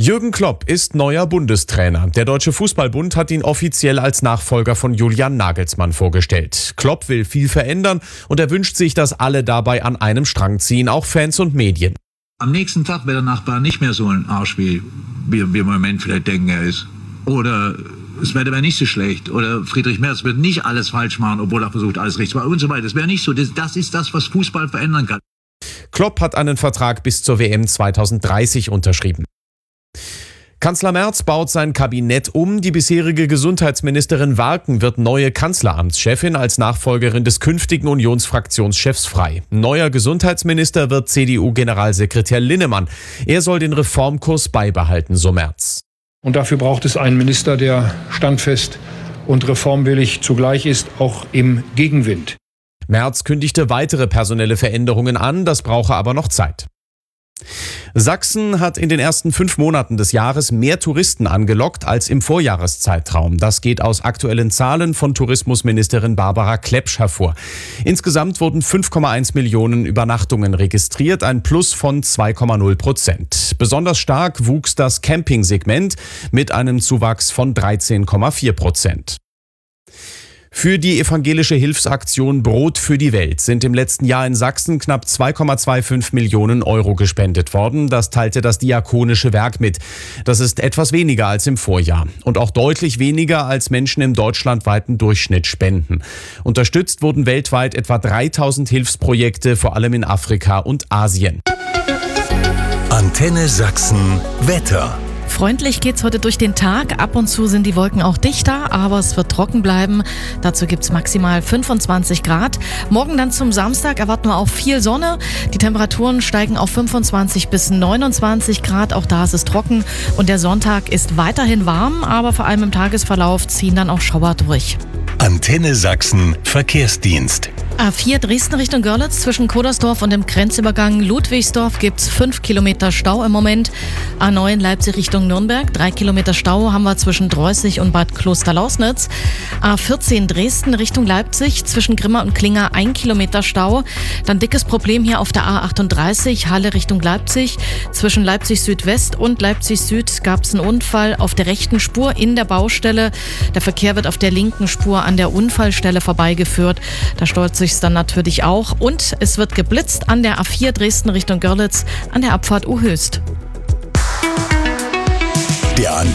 Jürgen Klopp ist neuer Bundestrainer. Der Deutsche Fußballbund hat ihn offiziell als Nachfolger von Julian Nagelsmann vorgestellt. Klopp will viel verändern und er wünscht sich, dass alle dabei an einem Strang ziehen, auch Fans und Medien. Am nächsten Tag wäre der Nachbar nicht mehr so ein Arsch, wie wir im Moment vielleicht denken, er ist. Oder es wäre nicht so schlecht. Oder Friedrich Merz wird nicht alles falsch machen, obwohl er versucht, alles richtig zu machen und so weiter. Das wäre nicht so. Das ist das, was Fußball verändern kann. Klopp hat einen Vertrag bis zur WM 2030 unterschrieben. Kanzler Merz baut sein Kabinett um. Die bisherige Gesundheitsministerin Warken wird neue Kanzleramtschefin als Nachfolgerin des künftigen Unionsfraktionschefs frei. Neuer Gesundheitsminister wird CDU-Generalsekretär Linnemann. Er soll den Reformkurs beibehalten, so Merz. Und dafür braucht es einen Minister, der standfest und reformwillig zugleich ist, auch im Gegenwind. Merz kündigte weitere personelle Veränderungen an, das brauche aber noch Zeit. Sachsen hat in den ersten 5 Monaten des Jahres mehr Touristen angelockt als im Vorjahreszeitraum. Das geht aus aktuellen Zahlen von Tourismusministerin Barbara Klepsch hervor. Insgesamt wurden 5,1 Millionen Übernachtungen registriert, ein Plus von 2,0%. Besonders stark wuchs das Camping-Segment mit einem Zuwachs von 13,4%. Für die evangelische Hilfsaktion Brot für die Welt sind im letzten Jahr in Sachsen knapp 2,25 Millionen Euro gespendet worden. Das teilte das Diakonische Werk mit. Das ist etwas weniger als im Vorjahr und auch deutlich weniger als Menschen im deutschlandweiten Durchschnitt spenden. Unterstützt wurden weltweit etwa 3000 Hilfsprojekte, vor allem in Afrika und Asien. Antenne Sachsen Wetter. Freundlich geht's heute durch den Tag. Ab und zu sind die Wolken auch dichter, aber es wird trocken bleiben. Dazu gibt's maximal 25 Grad. Morgen dann zum Samstag erwarten wir auch viel Sonne. Die Temperaturen steigen auf 25 bis 29 Grad. Auch da ist es trocken. Und der Sonntag ist weiterhin warm, aber vor allem im Tagesverlauf ziehen dann auch Schauer durch. Antenne Sachsen Verkehrsdienst. A4 Dresden Richtung Görlitz zwischen Kodersdorf und dem Grenzübergang Ludwigsdorf gibt's 5 Kilometer Stau im Moment. A9 Leipzig Richtung Nürnberg, 3 Kilometer Stau haben wir zwischen Dreußig und Bad Klosterlausnitz. A14 Dresden Richtung Leipzig zwischen Grimma und Klinger 1 Kilometer Stau. Dann dickes Problem hier auf der A38 Halle Richtung Leipzig. Zwischen Leipzig Südwest und Leipzig Süd gab's einen Unfall auf der rechten Spur in der Baustelle. Der Verkehr wird auf der linken Spur an der Unfallstelle vorbeigeführt. Da steuert sich's dann natürlich auch. Und es wird geblitzt an der A4 Dresden Richtung Görlitz an der Abfahrt U-Höchst. Der